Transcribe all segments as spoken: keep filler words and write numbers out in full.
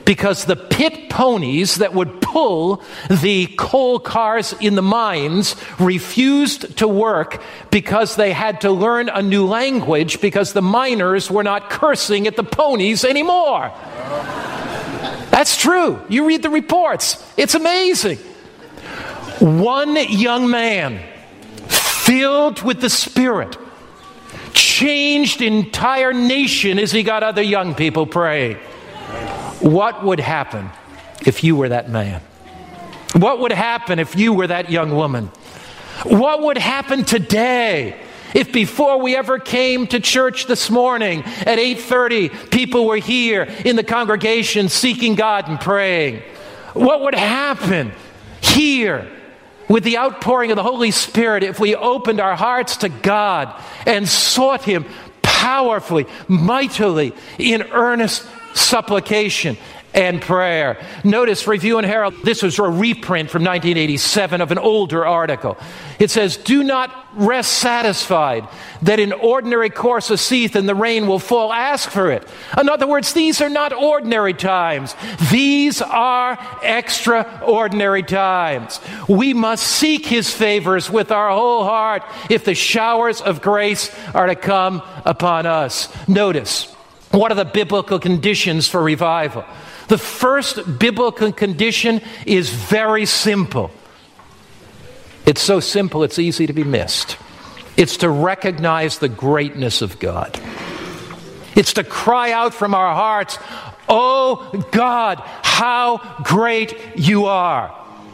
because the pit ponies that would pull the coal cars in the mines refused to work because they had to learn a new language because the miners were not cursing at the ponies anymore. That's true. You read the reports. It's amazing. One young man, filled with the Spirit, changed an entire nation as he got other young people praying. What would happen if you were that man? What would happen if you were that young woman? What would happen today if before we ever came to church this morning at eight thirty, people were here in the congregation seeking God and praying? What would happen here with the outpouring of the Holy Spirit if we opened our hearts to God and sought Him powerfully, mightily, in earnest supplication and prayer? Notice Review and Herald, this was a reprint from nineteen eighty-seven of an older article. It says, "Do not rest satisfied that in ordinary course of seath and the rain will fall. Ask for it." In other words, these are not ordinary times. These are extraordinary times. We must seek His favors with our whole heart if the showers of grace are to come upon us. Notice, what are the biblical conditions for revival? The first biblical condition is very simple. It's so simple, it's easy to be missed. It's to recognize the greatness of God. It's to cry out from our hearts, "Oh God, how great you are.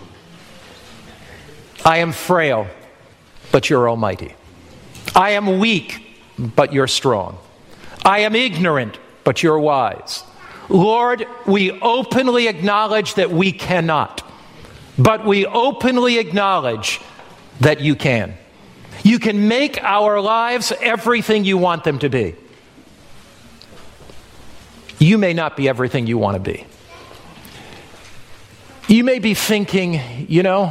I am frail, but you're almighty. I am weak, but you're strong. I am ignorant, but you're wise. Lord, we openly acknowledge that we cannot, but we openly acknowledge that you can. You can make our lives everything you want them to be. You may not be everything you want to be. You may be thinking, you know,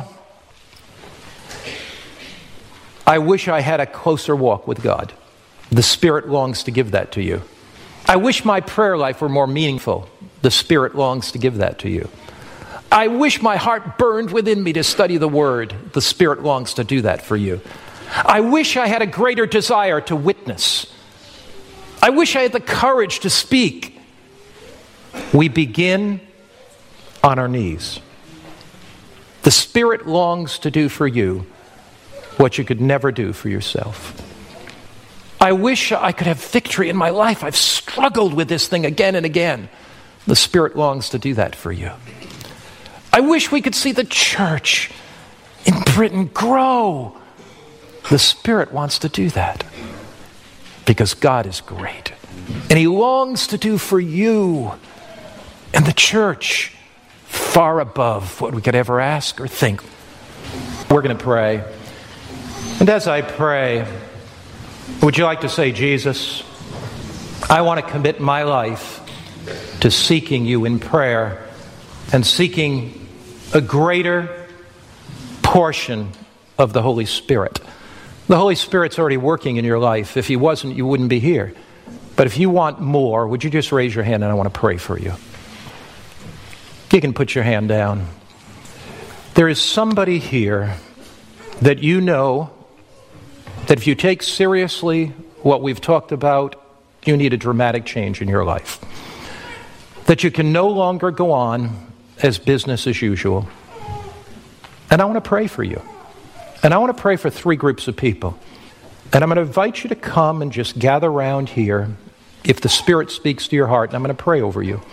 I wish I had a closer walk with God. The Spirit longs to give that to you. I wish my prayer life were more meaningful. The Spirit longs to give that to you. I wish my heart burned within me to study the Word. The Spirit longs to do that for you. I wish I had a greater desire to witness. I wish I had the courage to speak. We begin on our knees. The Spirit longs to do for you what you could never do for yourself. I wish I could have victory in my life. I've struggled with this thing again and again. The Spirit longs to do that for you. I wish we could see the church in Britain grow. The Spirit wants to do that because God is great. And He longs to do for you and the church far above what we could ever ask or think. We're going to pray. And as I pray, would you like to say, Jesus, I want to commit my life to seeking you in prayer and seeking a greater portion of the Holy Spirit. The Holy Spirit's already working in your life. If He wasn't, you wouldn't be here. But if you want more, would you just raise your hand and I want to pray for you. You can put your hand down. There is somebody here that you know that if you take seriously what we've talked about, you need a dramatic change in your life. That you can no longer go on as business as usual. And I want to pray for you. And I want to pray for three groups of people. And I'm going to invite you to come and just gather around here if the Spirit speaks to your heart, and I'm going to pray over you.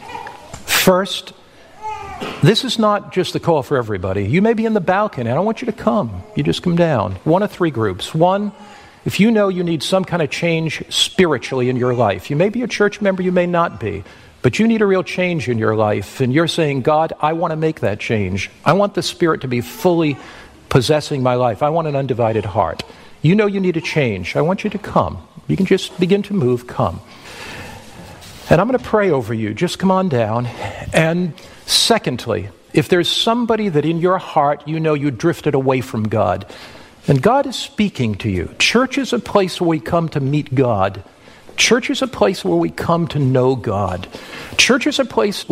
First, this is not just a call for everybody. You may be in the balcony. I don't want you to come. You just come down. One of three groups. One, if you know you need some kind of change spiritually in your life. You may be a church member, you may not be. But you need a real change in your life. And you're saying, God, I want to make that change. I want the Spirit to be fully possessing my life. I want an undivided heart. You know you need a change. I want you to come. You can just begin to move. Come. And I'm going to pray over you. Just come on down. And secondly, if there's somebody that in your heart you know you drifted away from God, and God is speaking to you. Church is a place where we come to meet God. Church is a place where we come to know God. Church is a place